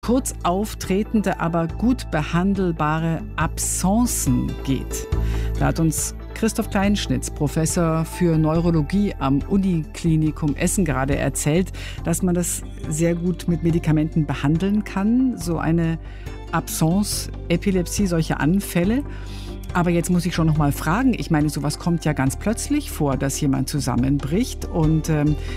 kurz auftretende, aber gut behandelbare Absenzen geht. Da hat uns Christoph Kleinschnitz, Professor für Neurologie am Uniklinikum Essen, gerade erzählt, dass man das sehr gut mit Medikamenten behandeln kann, so eine Absence, Epilepsie, solche Anfälle. Aber jetzt muss ich schon noch mal fragen, ich meine, sowas kommt ja ganz plötzlich vor, dass jemand zusammenbricht. Und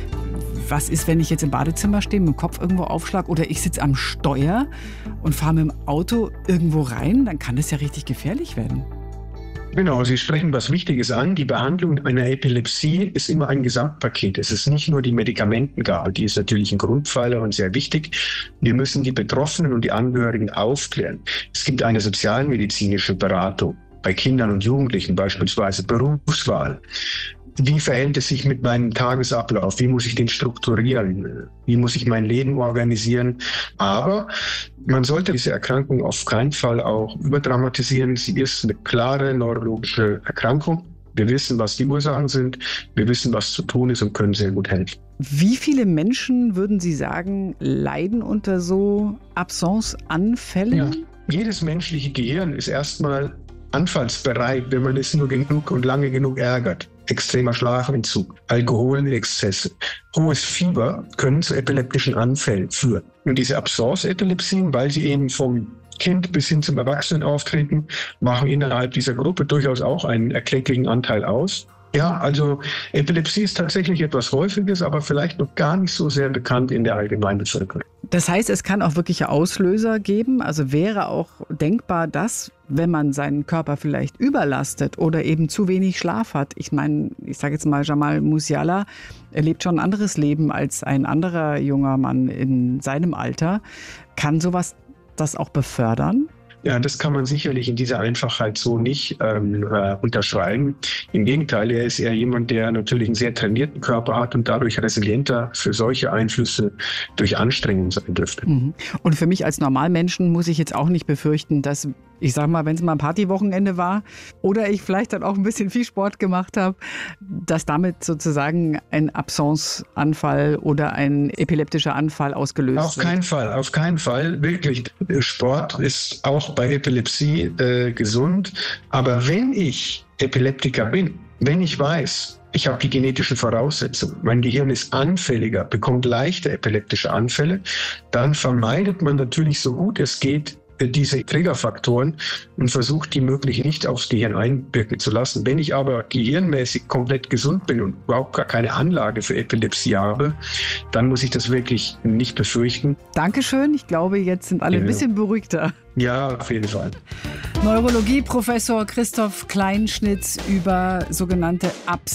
was ist, wenn ich jetzt im Badezimmer stehe, mit dem Kopf irgendwo aufschlag oder ich sitze am Steuer und fahre mit dem Auto irgendwo rein? Dann kann das ja richtig gefährlich werden. Genau, Sie sprechen was Wichtiges an. Die Behandlung einer Epilepsie ist immer ein Gesamtpaket. Es ist nicht nur die Medikamentengabe, die ist natürlich ein Grundpfeiler und sehr wichtig. Wir müssen die Betroffenen und die Angehörigen aufklären. Es gibt eine sozialmedizinische Beratung bei Kindern und Jugendlichen, beispielsweise Berufswahl. Wie verhält es sich mit meinem Tagesablauf? Wie muss ich den strukturieren? Wie muss ich mein Leben organisieren? Aber man sollte diese Erkrankung auf keinen Fall auch überdramatisieren. Sie ist eine klare neurologische Erkrankung. Wir wissen, was die Ursachen sind. Wir wissen, was zu tun ist und können sehr gut helfen. Wie viele Menschen, würden Sie sagen, leiden unter so Absenceanfällen? Ja, jedes menschliche Gehirn ist erstmal anfallsbereit, wenn man es nur genug und lange genug ärgert. Extremer Schlafentzug, Alkoholexzesse, hohes Fieber können zu epileptischen Anfällen führen. Und diese Absence-Epilepsien, weil sie eben vom Kind bis hin zum Erwachsenen auftreten, machen innerhalb dieser Gruppe durchaus auch einen erklecklichen Anteil aus. Ja, also Epilepsie ist tatsächlich etwas Häufiges, aber vielleicht noch gar nicht so sehr bekannt in der Allgemeinbevölkerung. Das heißt, es kann auch wirkliche Auslöser geben. Also wäre auch denkbar, dass, wenn man seinen Körper vielleicht überlastet oder eben zu wenig Schlaf hat. Ich meine, ich sage jetzt mal, Jamal Musiala lebt schon ein anderes Leben als ein anderer junger Mann in seinem Alter. Kann sowas das auch befördern? Ja, das kann man sicherlich in dieser Einfachheit so nicht unterschreiben. Im Gegenteil, er ist eher jemand, der natürlich einen sehr trainierten Körper hat und dadurch resilienter für solche Einflüsse durch Anstrengung sein dürfte. Und für mich als Normalmenschen muss ich jetzt auch nicht befürchten, dass, ich sag mal, wenn es mal ein Partywochenende war oder ich vielleicht dann auch ein bisschen viel Sport gemacht habe, dass damit sozusagen ein Absenceanfall oder ein epileptischer Anfall ausgelöst wird. Auf keinen Fall. Wirklich, Sport ist auch bei Epilepsie gesund. Aber wenn ich Epileptiker bin, wenn ich weiß, ich habe die genetischen Voraussetzungen, mein Gehirn ist anfälliger, bekommt leichte epileptische Anfälle, dann vermeidet man natürlich so gut es geht diese Triggerfaktoren und versucht, die möglich nicht aufs Gehirn einwirken zu lassen. Wenn ich aber gehirnmäßig komplett gesund bin und überhaupt gar keine Anlage für Epilepsie habe, dann muss ich das wirklich nicht befürchten. Dankeschön. Ich glaube, jetzt sind alle ein bisschen beruhigter. Ja, auf jeden Fall. Neurologie-Professor Christoph Kleinschnitz über sogenannte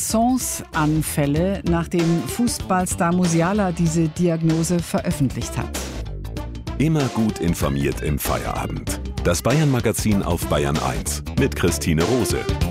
Absenceanfälle, nachdem Fußballstar Musiala diese Diagnose veröffentlicht hat. Immer gut informiert im Feierabend. Das Bayern-Magazin auf Bayern 1 mit Christine Rose.